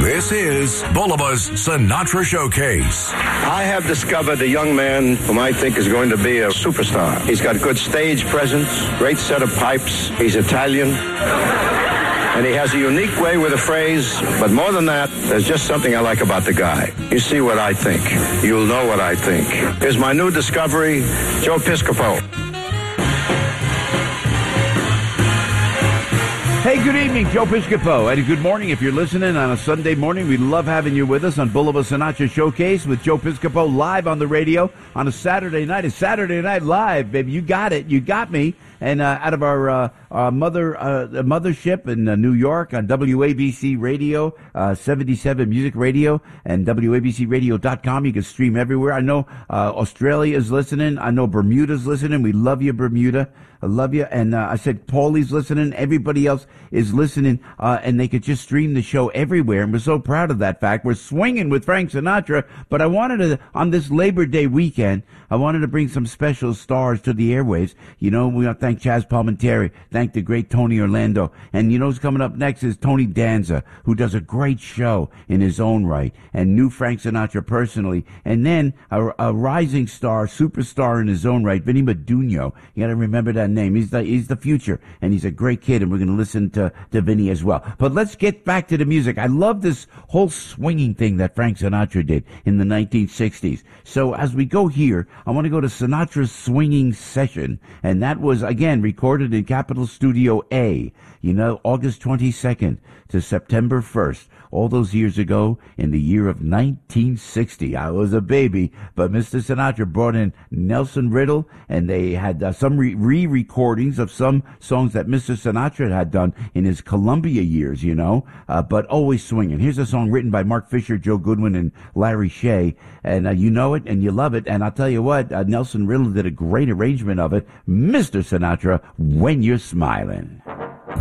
This is Bulliva's Sinatra Showcase. I have discovered a young man whom I think is going to be a superstar. He's got good stage presence, great set of pipes. He's Italian. And he has a unique way with a phrase. But more than that, there's just something I like about the guy. You see what I think. You'll know what I think. Here's my new discovery, Joe Piscopo. Hey, good evening, Joe Piscopo, and good morning if you're listening on a Sunday morning. We love having you with us on Bulliva Sinatra Showcase with Joe Piscopo live on the radio on a Saturday night. It's Saturday Night Live, baby. You got it. You got me. And out of our mothership in New York on WABC Radio, 77 Music Radio, and WABCRadio.com. You can stream everywhere. I know Australia is listening. I know Bermuda's listening. We love you, Bermuda. I love you. And I said Paulie's listening. Everybody else is listening, and they could just stream the show everywhere. And we're so proud of that fact. We're swinging with Frank Sinatra, but I wanted to, on this Labor Day weekend, I wanted to bring some special stars to the airwaves. You know, we want to thank Chaz Palminteri, thank the great Tony Orlando. And you know who's coming up next is Tony Danza, who does a great show in his own right, and knew Frank Sinatra personally. And then a rising star, superstar in his own right, Vinny Madunio. You got to remember that name. He's the future, and he's a great kid, and we're going to listen to Vinny as well. But let's get back to the music. I love this whole swinging thing that Frank Sinatra did in the 1960s. So as we go here, I want to go to Sinatra's Swinging Session, and that was, again, recorded in Capitol Studio A, you know, August 22nd to September 1st. All those years ago, in the year of 1960. I was a baby, but Mr. Sinatra brought in Nelson Riddle, and they had some re-recordings of some songs that Mr. Sinatra had done in his Columbia years, you know, but always swinging. Here's a song written by Mark Fisher, Joe Goodwin, and Larry Shea, and you know it, and you love it, and I'll tell you what, Nelson Riddle did a great arrangement of it. Mr. Sinatra, When You're Smiling.